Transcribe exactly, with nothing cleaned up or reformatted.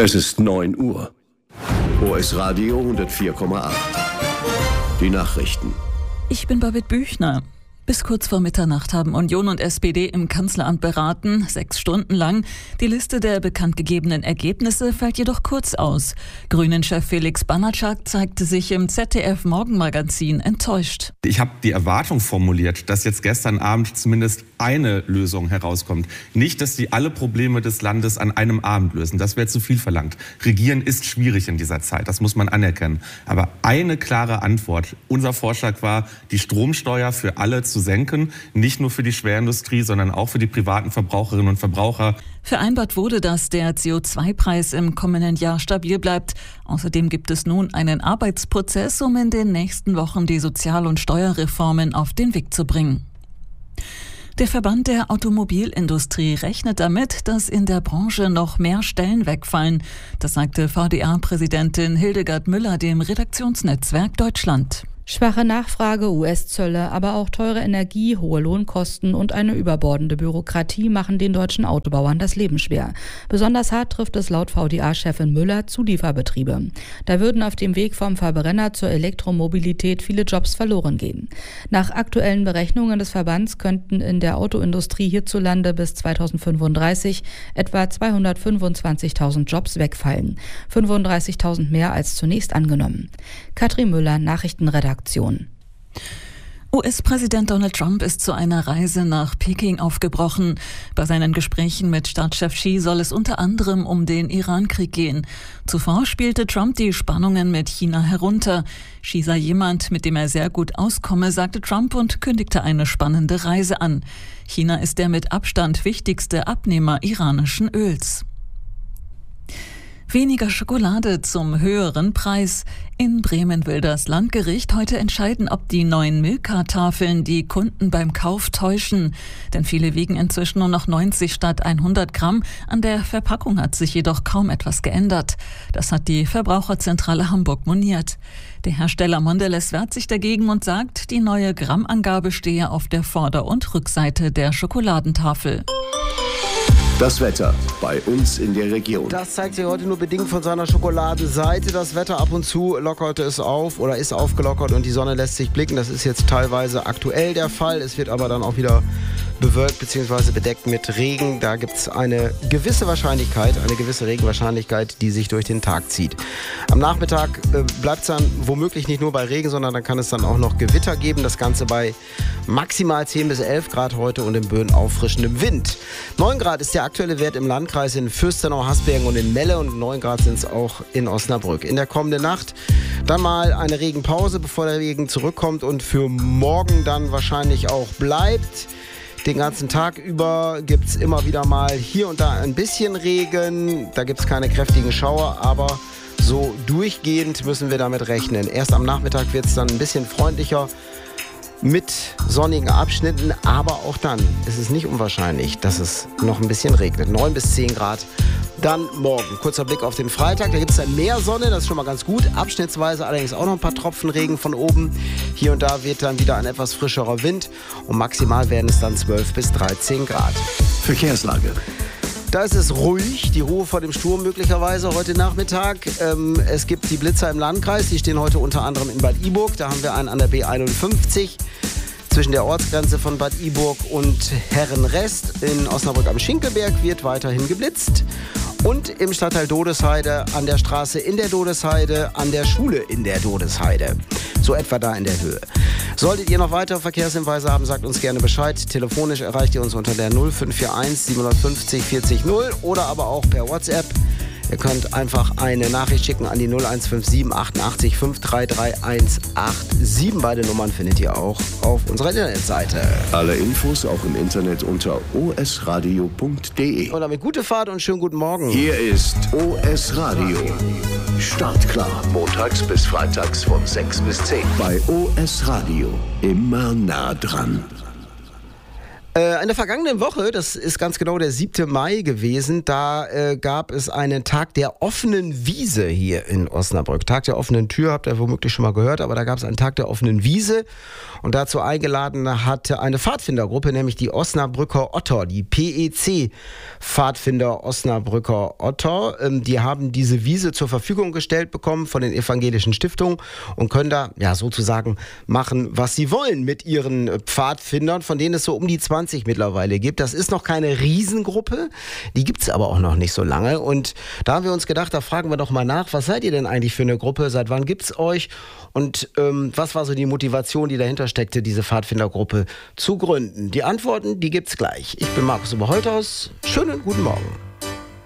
Es ist neun Uhr. O S Radio hundertvier Komma acht. Die Nachrichten. Ich bin Babette Büchner. Bis kurz vor Mitternacht haben Union und S P D im Kanzleramt beraten, sechs Stunden lang. Die Liste der bekanntgegebenen Ergebnisse fällt jedoch kurz aus. Grünen-Chef Felix Banatschak zeigte sich im Z D F-Morgenmagazin enttäuscht. Ich habe die Erwartung formuliert, dass jetzt gestern Abend zumindest eine Lösung herauskommt. Nicht, dass sie alle Probleme des Landes an einem Abend lösen. Das wäre zu viel verlangt. Regieren ist schwierig in dieser Zeit, das muss man anerkennen. Aber eine klare Antwort. Unser Vorschlag war, die Stromsteuer für alle zu senken, nicht nur für die Schwerindustrie, sondern auch für die privaten Verbraucherinnen und Verbraucher. Vereinbart wurde, dass der C O zwei Preis im kommenden Jahr stabil bleibt. Außerdem gibt es nun einen Arbeitsprozess, um in den nächsten Wochen die Sozial- und Steuerreformen auf den Weg zu bringen. Der Verband der Automobilindustrie rechnet damit, dass in der Branche noch mehr Stellen wegfallen. Das sagte V D A-Präsidentin Hildegard Müller dem Redaktionsnetzwerk Deutschland. Schwache Nachfrage, U S-Zölle, aber auch teure Energie, hohe Lohnkosten und eine überbordende Bürokratie machen den deutschen Autobauern das Leben schwer. Besonders hart trifft es laut V D A-Chefin Müller Zulieferbetriebe. Da würden auf dem Weg vom Verbrenner zur Elektromobilität viele Jobs verloren gehen. Nach aktuellen Berechnungen des Verbands könnten in der Autoindustrie hierzulande bis zweitausendfünfunddreißig etwa zweihundertfünfundzwanzigtausend Jobs wegfallen. fünfunddreißigtausend mehr als zunächst angenommen. Katrin Müller, Nachrichtenredaktion. U S-Präsident Donald Trump ist zu einer Reise nach Peking aufgebrochen. Bei seinen Gesprächen mit Staatschef Xi soll es unter anderem um den Iran-Krieg gehen. Zuvor spielte Trump die Spannungen mit China herunter. Xi sei jemand, mit dem er sehr gut auskomme, sagte Trump und kündigte eine spannende Reise an. China ist der mit Abstand wichtigste Abnehmer iranischen Öls. Weniger Schokolade zum höheren Preis. In Bremen will das Landgericht heute entscheiden, ob die neuen Milka-Tafeln die Kunden beim Kauf täuschen. Denn viele wiegen inzwischen nur noch neunzig statt hundert Gramm. An der Verpackung hat sich jedoch kaum etwas geändert. Das hat die Verbraucherzentrale Hamburg moniert. Der Hersteller Mondelez wehrt sich dagegen und sagt, die neue Grammangabe stehe auf der Vorder- und Rückseite der Schokoladentafel. Das Wetter bei uns in der Region. Das zeigt sich heute nur bedingt von seiner Schokoladenseite. Das Wetter ab und zu lockerte es auf oder ist aufgelockert und die Sonne lässt sich blicken. Das ist jetzt teilweise aktuell der Fall. Es wird aber dann auch wieder bewölkt bzw. bedeckt mit Regen. Da gibt es eine gewisse Wahrscheinlichkeit, eine gewisse Regenwahrscheinlichkeit, die sich durch den Tag zieht. Am Nachmittag äh, bleibt es dann womöglich nicht nur bei Regen, sondern dann kann es dann auch noch Gewitter geben. Das Ganze bei maximal zehn bis elf Grad heute und im Böen auffrischendem Wind. neun Grad ist der aktuelle Wert im Landkreis in Fürstenau, Hasbergen und in Melle und neun Grad sind es auch in Osnabrück. In der kommenden Nacht dann mal eine Regenpause, bevor der Regen zurückkommt und für morgen dann wahrscheinlich auch bleibt. Den ganzen Tag über gibt es immer wieder mal hier und da ein bisschen Regen. Da gibt es keine kräftigen Schauer, aber so durchgehend müssen wir damit rechnen. Erst am Nachmittag wird es dann ein bisschen freundlicher mit sonnigen Abschnitten, aber auch dann ist es nicht unwahrscheinlich, dass es noch ein bisschen regnet. neun bis zehn Grad. Dann morgen. Kurzer Blick auf den Freitag. Da gibt es dann mehr Sonne, das ist schon mal ganz gut. Abschnittsweise allerdings auch noch ein paar Tropfen Regen von oben. Hier und da wird dann wieder ein etwas frischerer Wind. Und maximal werden es dann zwölf bis dreizehn Grad. Verkehrslage. Da ist es ruhig, die Ruhe vor dem Sturm möglicherweise heute Nachmittag. Ähm, es gibt die Blitzer im Landkreis, die stehen heute unter anderem in Bad Iburg. Da haben wir einen an der B einundfünfzig zwischen der Ortsgrenze von Bad Iburg und Herrenrest. In Osnabrück am Schinkelberg wird weiterhin geblitzt. Und im Stadtteil Dodesheide, an der Straße in der Dodesheide, an der Schule in der Dodesheide. So etwa da in der Höhe. Solltet ihr noch weitere Verkehrshinweise haben, sagt uns gerne Bescheid. Telefonisch erreicht ihr uns unter der null fünf vier eins sieben fünf null vierzig null oder aber auch per WhatsApp. Ihr könnt einfach eine Nachricht schicken an die null eins fünf sieben achtundachtzig fünf drei drei eins acht sieben. Beide Nummern findet ihr auch auf unserer Internetseite. Alle Infos auch im Internet unter o s radio punkt d e. Und damit gute Fahrt und schönen guten Morgen. Hier ist O S Radio. Startklar. Montags bis freitags von sechs bis zehn. Bei O S Radio. Immer nah dran. Äh, in der vergangenen Woche, das ist ganz genau der siebte Mai gewesen, da äh, gab es einen Tag der offenen Wiese hier in Osnabrück. Tag der offenen Tür, habt ihr womöglich schon mal gehört, aber da gab es einen Tag der offenen Wiese und dazu eingeladen hatte eine Pfadfindergruppe, nämlich die Osnabrücker Otter, die P E C Pfadfinder Osnabrücker Otter. Ähm, die haben diese Wiese zur Verfügung gestellt bekommen von den evangelischen Stiftungen und können da ja sozusagen machen, was sie wollen mit ihren Pfadfindern, von denen es so um die zwanzig mittlerweile gibt. Das ist noch keine Riesengruppe, die gibt es aber auch noch nicht so lange. Und da haben wir uns gedacht, da fragen wir doch mal nach, was seid ihr denn eigentlich für eine Gruppe? Seit wann gibt es euch? Und ähm, was war so die Motivation, die dahinter steckte, diese Pfadfindergruppe zu gründen? Die Antworten, die gibt's gleich. Ich bin Markus Oberholthaus. Schönen guten Morgen.